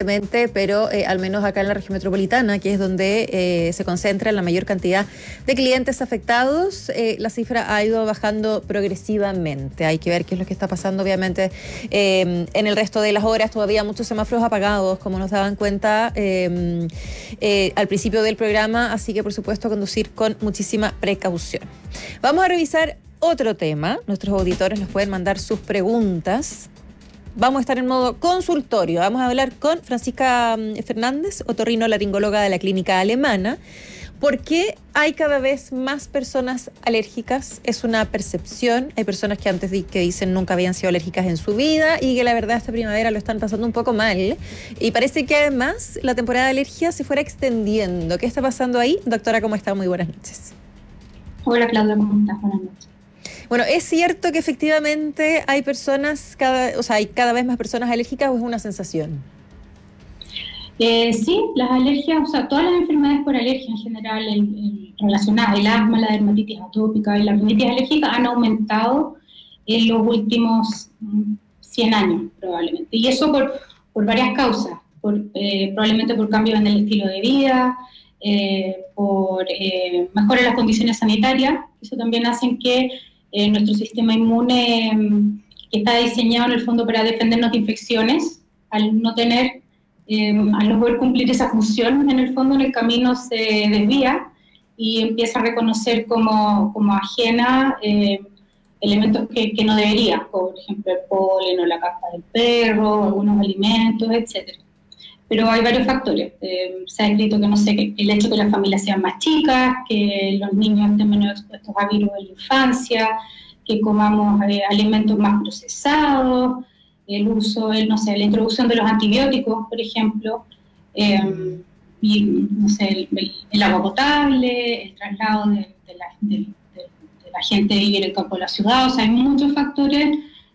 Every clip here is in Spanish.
evidentemente, pero al menos acá en la región metropolitana, que es donde se concentra la mayor cantidad de clientes afectados, la cifra ha ido bajando progresivamente. Hay que ver qué es lo que está pasando, obviamente, en el resto de las horas. Todavía muchos semáforos apagados, como nos daban cuenta al principio del programa, así que, por supuesto, conducir con muchísima precaución. Vamos a revisar otro tema. Nuestros auditores nos pueden mandar sus preguntas. Vamos a estar en modo consultorio. Vamos a hablar con Francisca Fernández, otorrinolaringóloga de la Clínica Alemana. ¿Por qué hay cada vez más personas alérgicas? Es una percepción. Hay personas que antes que dicen nunca habían sido alérgicas en su vida y que la verdad esta primavera lo están pasando un poco mal. Y parece que además la temporada de alergia se fuera extendiendo. ¿Qué está pasando ahí? Doctora, ¿cómo está? Muy buenas noches. Hola Claudia, ¿cómo estás? Buenas noches. Bueno, ¿es cierto que efectivamente hay hay cada vez más personas alérgicas o es una sensación? Sí, las alergias, todas las enfermedades por alergia en general relacionadas, el asma, la dermatitis atópica y la rinitis alérgica han aumentado en los últimos 100 años probablemente. Y eso por varias causas, probablemente por cambios en el estilo de vida, por mejora en las condiciones sanitarias. Eso también hacen que nuestro sistema inmune, que está diseñado en el fondo para defendernos de infecciones, al no poder cumplir esa función, en el fondo en el camino se desvía y empieza a reconocer como ajena elementos que no debería, por ejemplo el polen o la capa del perro, algunos alimentos, etcétera. Pero hay varios factores. Se ha escrito que el hecho de que las familias sean más chicas, que los niños estén menos expuestos a virus en la infancia, que comamos alimentos más procesados, la introducción de los antibióticos, por ejemplo, el agua potable, el traslado de la gente de vivir en el campo a la ciudad. Hay muchos factores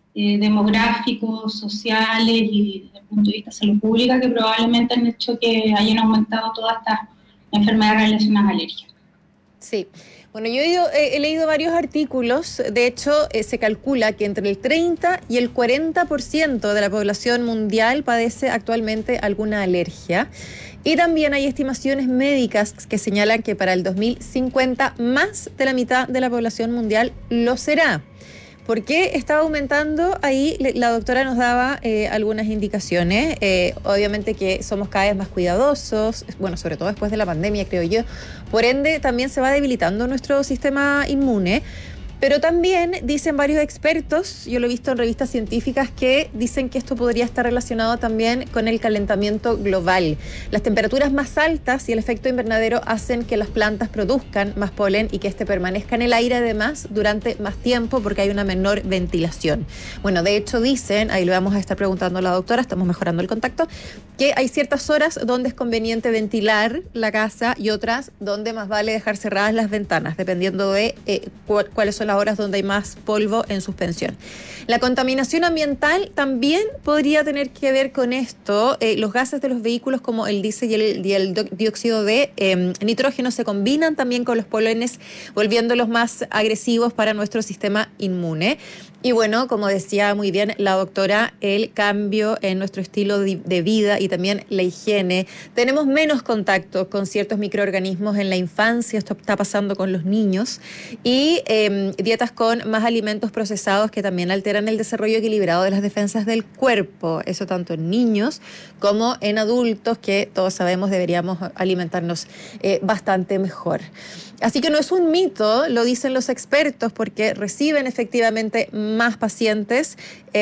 demográficos, sociales y desde el punto de vista de salud pública que probablemente han hecho que hayan aumentado todas estas enfermedades relacionadas a alergias. Sí. Bueno, yo he leído varios artículos. De hecho, se calcula que entre el 30 y el 40% de la población mundial padece actualmente alguna alergia. Y también hay estimaciones médicas que señalan que para el 2050 más de la mitad de la población mundial lo será. ¿Por qué estaba aumentando? Ahí la doctora nos daba algunas indicaciones. Obviamente que somos cada vez más cuidadosos, bueno, sobre todo después de la pandemia, creo yo. Por ende, también se va debilitando nuestro sistema inmune. Pero también dicen varios expertos, yo lo he visto en revistas científicas, que dicen que esto podría estar relacionado también con el calentamiento global. Las temperaturas más altas y el efecto invernadero hacen que las plantas produzcan más polen y que este permanezca en el aire además durante más tiempo porque hay una menor ventilación. Bueno, de hecho dicen, ahí le vamos a estar preguntando a la doctora, estamos mejorando el contacto, que hay ciertas horas donde es conveniente ventilar la casa y otras donde más vale dejar cerradas las ventanas, dependiendo de cuáles son las horas donde hay más polvo en suspensión. La contaminación ambiental también podría tener que ver con esto. Los gases de los vehículos como el diésel y el dióxido de nitrógeno se combinan también con los polenes, volviéndolos más agresivos para nuestro sistema inmune. Y bueno, como decía muy bien la doctora, el cambio en nuestro estilo de vida y también la higiene. Tenemos menos contacto con ciertos microorganismos en la infancia, esto está pasando con los niños, y dietas con más alimentos procesados que también alteran el desarrollo equilibrado de las defensas del cuerpo. Eso tanto en niños como en adultos, que todos sabemos deberíamos alimentarnos bastante mejor. Así que no es un mito, lo dicen los expertos, porque reciben efectivamente más pacientes.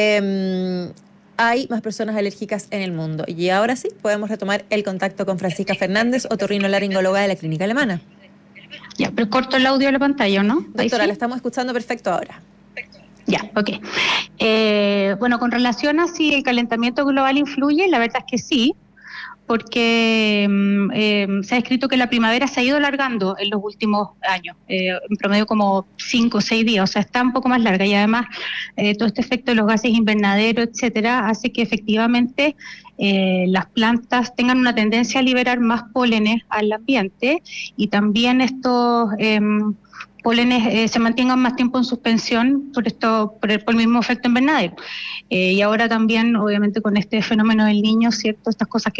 Hay más personas alérgicas en el mundo. Y ahora sí, podemos retomar el contacto con Francisca Fernández, otorrinolaringóloga de la Clínica Alemana. Ya, pero corto el audio de la pantalla, ¿no? Doctora, ¿sí? La estamos escuchando perfecto ahora. Ya, ok. Bueno, con relación a si el calentamiento global influye, la verdad es que sí, porque se ha escrito que la primavera se ha ido alargando en los últimos años, en promedio como 5 o 6 días, o sea, está un poco más larga, y además todo este efecto de los gases invernaderos, etcétera, hace que efectivamente las plantas tengan una tendencia a liberar más pólenes al ambiente, y también estos pólenes se mantengan más tiempo en suspensión por el mismo efecto invernadero. Y ahora también, obviamente, con este fenómeno del Niño, ¿cierto? Estas cosas que